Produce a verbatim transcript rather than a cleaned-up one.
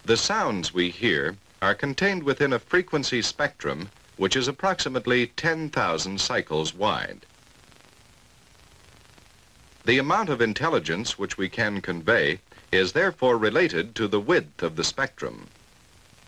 The sounds we hear are contained within a frequency spectrum which is approximately ten thousand cycles wide. The amount of intelligence which we can convey is therefore related to the width of the spectrum.